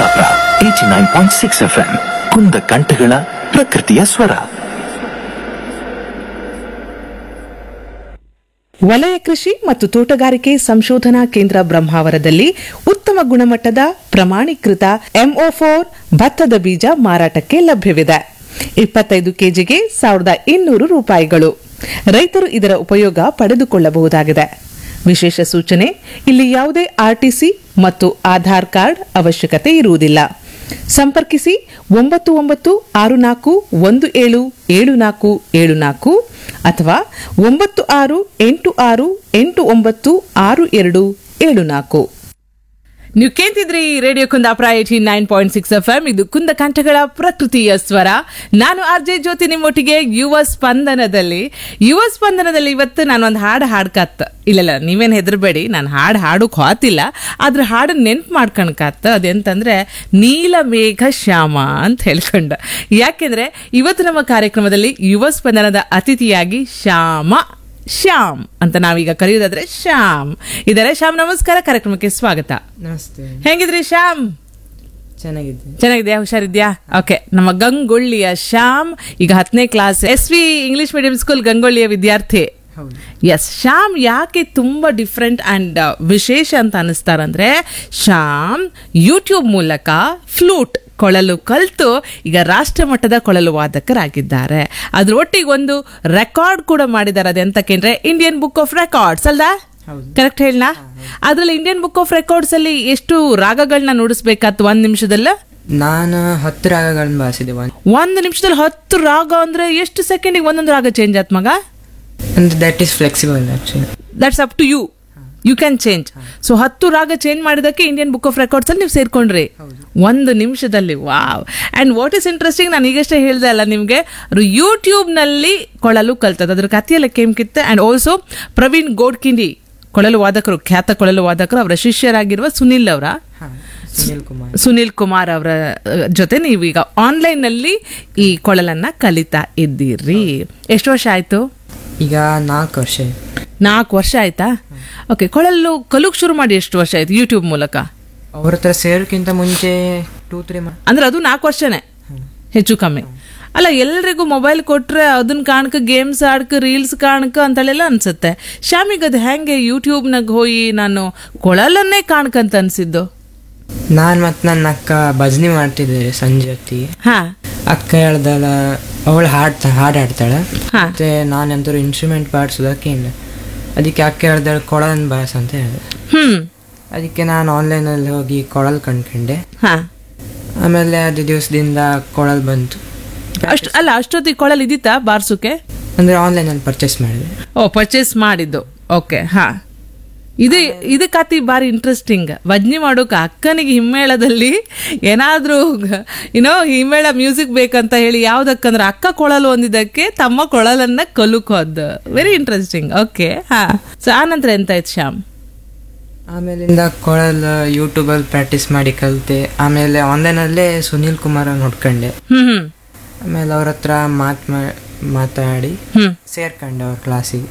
Kundapura 89.6 FM ಕುಂದ ಕಂಠಗಳ ಪ್ರಕೃತಿಯ ಸ್ವರ. ವಲಯ ಕೃಷಿ ಮತ್ತು ತೋಟಗಾರಿಕೆ ಸಂಶೋಧನಾ ಕೇಂದ್ರ ಬ್ರಹ್ಮಾವರದಲ್ಲಿ ಉತ್ತಮ ಗುಣಮಟ್ಟದ ಪ್ರಮಾಣೀಕೃತ MO4 ಭತ್ತದ ಬೀಜ ಮಾರಾಟಕ್ಕೆ ಲಭ್ಯವಿದೆ. 25 ಕೆಜಿಗೆ 1200 ರೂಪಾಯಿಗಳು. ರೈತರು ಇದರ ಉಪಯೋಗ ಪಡೆದುಕೊಳ್ಳಬಹುದಾಗಿದೆ. ವಿಶೇಷ ಸೂಚನೆ, ಇಲ್ಲಿ ಯಾವುದೇ RTC ಮತ್ತು ಆಧಾರ್ ಕಾರ್ಡ್ ಅವಶ್ಯಕತೆ ಇರುವುದಿಲ್ಲ. ಸಂಪರ್ಕಿಸಿ 9964177474 ಅಥವಾ 9686896274. ನೀವು ಕೇಳ್ತಿದ್ರಿ ರೇಡಿಯೋ ಕುಂದಾಪುರ 89.6 FM. ಇದು ಕುಂದ ಕಂಠಗಳ ಪ್ರಕೃತಿಯ ಸ್ವರ. ನಾನು RJ ಜ್ಯೋತಿ ನಿಮ್ಮೊಟ್ಟಿಗೆ ಯುವ ಸ್ಪಂದನದಲ್ಲಿ ಇವತ್ತು ನಾನು ಒಂದು ಹಾಡ್ಕತ್ತ. ಇಲ್ಲ ನೀವೇನು ಹೆದರ್ಬೇಡಿ, ನಾನು ಹಾಡೋಕ್ ಹೋತಿಲ್ಲ, ಆದ್ರೆ ಹಾಡು ನೆನ್ಪು ಮಾಡ್ಕಣಕತ್ತ. ಅದೆಂತಂದ್ರೆ ನೀಲಮೇಘ ಶ್ಯಾಮ ಅಂತ ಹೇಳ್ಕೊಂಡ. ಯಾಕೆಂದ್ರೆ ಇವತ್ತು ನಮ್ಮ ಕಾರ್ಯಕ್ರಮದಲ್ಲಿ ಯುವ ಸ್ಪಂದನದ ಅತಿಥಿಯಾಗಿ ಶ್ಯಾಮ್ ಅಂತ ನಾವೀಗ ಕರೆಯೋದಾದ್ರೆ ಶ್ಯಾಮ್ ಇದಾರೆ. ಶ್ಯಾಮ್ ನಮಸ್ಕಾರ, ಕಾರ್ಯಕ್ರಮಕ್ಕೆ ಸ್ವಾಗತ. ನಮಸ್ತೆ. ಹೆಂಗಿದ್ರಿ ಶ್ಯಾಮ್? ಚೆನ್ನಾಗಿದ್ಯಾ? ಹುಷಾರಿದ್ಯಾ? ಓಕೆ. ನಮ್ಮ ಗಂಗೊಳ್ಳಿಯ ಶ್ಯಾಮ್ ಈಗ 10ನೇ class SV English medium school ಗಂಗೊಳ್ಳಿಯ ವಿದ್ಯಾರ್ಥಿ. ಎಸ್. ಶ್ಯಾಮ್ ಯಾಕೆ ತುಂಬಾ ಡಿಫ್ರೆಂಟ್ ಅಂಡ್ ವಿಶೇಷ ಅಂತ ಅನಿಸ್ತಾರಂದ್ರೆ, ಶ್ಯಾಮ್ ಯೂಟ್ಯೂಬ್ ಮೂಲಕ ಫ್ಲೂಟ್ ಕೊಳಲು ಕಲಿತು ಈಗ ರಾಷ್ಟ್ರ ಮಟ್ಟದ ಕೊಳಲು ವಾದಕರಾಗಿದ್ದಾರೆ. ಅದ್ರ ಒಟ್ಟಿಗೆ ಒಂದು ರೆಕಾರ್ಡ್ ಕೂಡ ಮಾಡಿದ್ದಾರೆ. ಅದೆಂತಕ್ಕೆ Indian book of records ಅಲ್ದಾ? Correct ಹೇಳನಾ? ಅದ್ರಲ್ಲಿ ಇಂಡಿಯನ್ ಬುಕ್ ಆಫ್ ರೆಕಾರ್ಡ್ಸ್ ಅಲ್ಲಿ ಎಷ್ಟು ರಾಗಗಳನ್ನ ನುಡಿಸ್ಬೇಕಾಯ್ತು 1 ನಿಮಿಷದಲ್ಲ? ನಾನು 10 ರಾಗಗಳನ್ನ ಬಾರಿಸಿದೆ. 1 ನಿಮಿಷದಲ್ಲಿ 10 ರಾಗ ಅಂದ್ರೆ ಎಷ್ಟು ಸೆಕೆಂಡಿಗೆ ಒಂದೊಂದು ರಾಗ ಚೇಂಜ್ ಆತ್ ಮಗ? That is flexible actually. That's up to you can change. So 10 ರಾಗ ಚೇಂಜ್ ಮಾಡಿದಕ್ಕೆ ಇಂಡಿಯನ್ ಬುಕ್ ಆಫ್ ರೆಕಾರ್ಡ್ಸ್ ಅಲ್ಲಿ ನೀವು ಸೇರ್ಕೊಂಡ್ರಿ 1 ನಿಮಿಷದಲ್ಲಿ. Wow. And what is interesting, ನಾನು ಈಗಷ್ಟೇ ಹೇಳ್ದೆ ಅಲ್ಲ ನಿಮ್ಗೆ, ಯೂಟ್ಯೂಬ್ ನಲ್ಲಿ ಕೊಳಲು ಕಲ್ತದ. ಅದ್ರ ಕಥೆಯೆಲ್ಲ ಕೇಮ್ಕಿತ್ತೆ. ಅಂಡ್ ಆಲ್ಸೋ ಪ್ರವೀಣ್ ಗೋಡ್ಕಿಂಡಿ ಕೊಳಲು ವಾದಕರು, ಖ್ಯಾತ ಕೊಳಲು ವಾದಕರು, ಅವರ ಶಿಷ್ಯರಾಗಿರುವ ಸುನಿಲ್ ಕುಮಾರ್ ಅವರ ಜೊತೆ ನೀವೀಗ ಆನ್ಲೈನ್ ನಲ್ಲಿ ಈ ಕೊಳಲನ್ನ ಕಲಿತಾ ಇದ್ದೀರಿ. ಎಷ್ಟು ವರ್ಷ ಆಯ್ತು? ಈಗ 4 ವರ್ಷ. 4 ವರ್ಷ ಆಯ್ತಾ? ಓಕೆ. ಕೊಳಲು ಕಲುಕ್ ಶುರು ಮಾಡಿ ಎಷ್ಟು ವರ್ಷ ಆಯ್ತು ಯೂಟ್ಯೂಬ್ ಮೂಲಕ? ಅವ್ರ ಹತ್ರ ಸೇರೋಕ್ಕಿಂತ ಮುಂಚೆ 2-3 ಅಂದ್ರೆ ಅದು 4 ವರ್ಷನೇ ಹೆಚ್ಚು ಕಮ್ಮಿ ಅಲ್ಲ? ಎಲ್ರಿಗೂ ಮೊಬೈಲ್ ಕೊಟ್ರೆ ಅದನ್ನ ಕಾಣಕ, ಗೇಮ್ಸ್ ಆಡ್ಕ, ರೀಲ್ಸ್ ಕಾಣಕ ಅಂತಳೆಲ್ಲ ಅನ್ಸುತ್ತೆ. ಶ್ಯಾಮಿಗ್ ಅದು ಹೆಂಗೆ ಯೂಟ್ಯೂಬ್ನಾಗ ಹೋಗಿ ನಾನು ಕೊಳಲನ್ನೇ ಕಾಣ್ಕಂತ ಅನ್ಸಿದ್ದು? ನಾನ್ ಮತ್ ನನ್ನ ಅಕ್ಕ ಭಜನಿ ಮಾಡ್ತಿದ್ದೆ ಸಂಜೆ ಹೊತ್ತಿಗೆ. ಅಕ್ಕ ಹೇಳ್ದಳ, ಅವಳು ಹಾಡು ಹಾಡ್ತಾಳೆ, ಮತ್ತೆ ನಾನಂತೂ ಇನ್ಸ್ಟ್ರೂಮೆಂಟ್ ಬಾಡ್ಸೋದಕ್ಕೆ ಇಲ್ಲ. ಅದಕ್ಕೆ ಅಕ್ಕ ಹೇಳ್ದಳ ಕೊಳಲನ್ ಬಾರ್ಸ್ ಅಂತ ಹೇಳಿದೆ. ಅದಕ್ಕೆ ನಾನು ಆನ್ಲೈನ್ ಅಲ್ಲಿ ಹೋಗಿ ಕೊಳಲ್ ಕಂಡ್ಕೊಂಡೆ. ಆಮೇಲೆ ಅದು ದಿವಸದಿಂದ ಕೊಳಲ್ ಬಂತು. ಅಷ್ಟೊತ್ತಿಗೆ ಕೊಳಲ್ ಇದ್ದಿತ್ತಾ ಬಾರ್ಸುಕೆ? ಅಂದ್ರೆ ಆನ್ಲೈನ್ ಅಲ್ಲಿ ಪರ್ಚೇಸ್ ಮಾಡಿದೆ. ಪರ್ಚೇಸ್ ಮಾಡಿದ್ದು. ಓಕೆ. ಇದು ಕತಿ ಬಾರಿ ಇಂಟ್ರೆಸ್ಟಿಂಗ್. ಭಜನಿ ಮಾಡೋಕ ಅಕ್ಕನಿಗೆ ಹಿಮ್ಮೇಳದಲ್ಲಿ ಏನಾದ್ರೂ ಹಿಮ್ಮೇಳ ಮ್ಯೂಸಿಕ್ ಬೇಕಂತ ಹೇಳಿ ಯಾವ್ದಕ್ಕಂದ್ರೆ ಅಕ್ಕ ಕೊಳಲು ಒಂದಿದ್ದಕ್ಕೆ ತಮ್ಮ ಕೊಳಲನ್ನ ಕಲುಕೋದು. Very interesting. ಓಕೆ. ಸೊ ಆನಂತರ ಎಂತಾಯ್ತು ಶ್ಯಾಮ್? ಆಮೇಲಿಂದ ಕೊಳಲ್ ಯೂಟ್ಯೂಬ್ ಅಲ್ಲಿ ಪ್ರಾಕ್ಟೀಸ್ ಮಾಡಿ ಕಲಿತೆ. ಆಮೇಲೆ ಆನ್ಲೈನ್ ಅಲ್ಲೇ ಸುನಿಲ್ ಕುಮಾರ್ ನೋಡ್ಕೊಂಡೆ. ಆಮೇಲೆ ಅವ್ರ ಹತ್ರ ಮಾತಾಡಿ ಸೇರ್ಕೊಂಡೆ ಅವ್ರ ಕ್ಲಾಸಿಗೆ.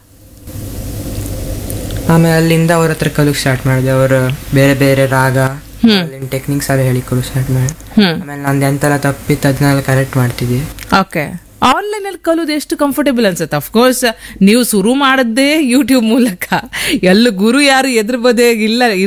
ಆಮೇಲೆ ಅಲ್ಲಿಂದ ಅವ್ರ ಹತ್ರ ಕಲಿಕ್ ಸ್ಟಾರ್ಟ್ ಮಾಡಿದೆ. ಅವರು ಬೇರೆ ಬೇರೆ ರಾಗ ಟೆಕ್ನಿಕ್ಸ್ ಎಲ್ಲ ಹೇಳಿ ಕಲಿಕ್ ಸ್ಟಾರ್ಟ್ ಮಾಡಿ. ಆಮೇಲೆ ನಂದು ಎಂತೆಲ್ಲ ತಪ್ಪಿತ್ತು ಅದನ್ನೆಲ್ಲ ಕರೆಕ್ಟ್ ಮಾಡ್ತಿದ್ದೆ. ಓಕೆ. ಆನ್ಲೈನ್ ಅಲ್ಲಿ ಕಲಿಯೋದು ಎಷ್ಟು ಕಂಫರ್ಟೇಬಲ್ ಅನ್ಸುತ್ತೆ? ಅಫ್ಕೋರ್ಸ್ ನೀವು ಶುರು ಮಾಡದ್ದೇ ಯೂಟ್ಯೂಬ್ ಮೂಲಕ. ಎಲ್ಲ ಗುರು ಯಾರು ಎದುರು ಬದೇ ಇಲ್ಲ